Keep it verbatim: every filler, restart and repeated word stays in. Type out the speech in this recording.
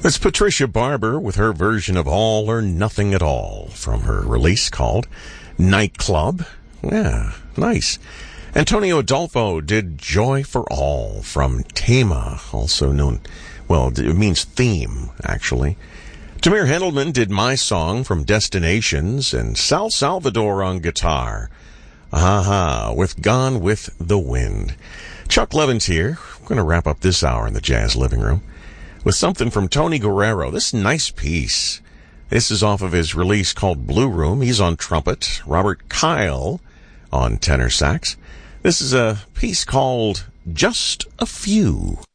That's Patricia Barber with her version of All or Nothing at All from her release called Nightclub. Yeah, nice. Antonio Adolfo did Joy for All from Tema, also known, well, it means theme, actually. Tamir Hendelman did My Song from Destinations, and Sal Salvador on guitar. Aha, with Gone with the Wind. Chuck Levin's here. We're going to wrap up this hour in the Jazz Living Room with something from Tony Guerrero. This nice piece. This is off of his release called Blue Room. He's on trumpet. Robert Kyle on tenor sax. This is a piece called Just a Few.